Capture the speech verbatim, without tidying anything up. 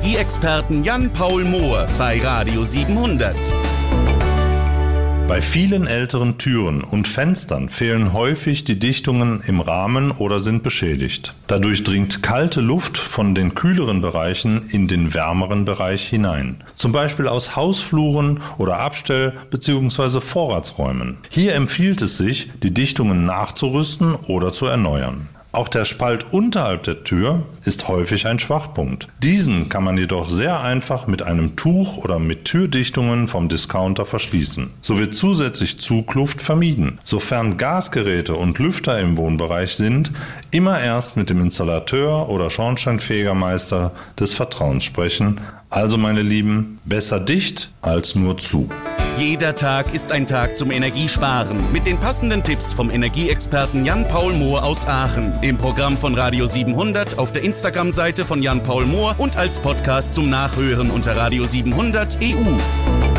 Energieexperten Jan-Paul Mohr bei Radio siebenhundert. Bei vielen älteren Türen und Fenstern fehlen häufig die Dichtungen im Rahmen oder sind beschädigt. Dadurch dringt kalte Luft von den kühleren Bereichen in den wärmeren Bereich hinein. Zum Beispiel aus Hausfluren oder Abstell- bzw. Vorratsräumen. Hier empfiehlt es sich, die Dichtungen nachzurüsten oder zu erneuern. Auch der Spalt unterhalb der Tür ist häufig ein Schwachpunkt. Diesen kann man jedoch sehr einfach mit einem Tuch oder mit Türdichtungen vom Discounter verschließen. So wird zusätzlich Zugluft vermieden. Sofern Gasgeräte und Lüfter im Wohnbereich sind, immer erst mit dem Installateur oder Schornsteinfegermeister des Vertrauens sprechen. Also meine Lieben, besser dicht als nur zu. Jeder Tag ist ein Tag zum Energiesparen. Mit den passenden Tipps vom Energieexperten Jan-Paul Mohr aus Aachen. Im Programm von Radio siebenhundert, auf der Instagram-Seite von Jan-Paul Mohr und als Podcast zum Nachhören unter radio siebenhundert punkt e u.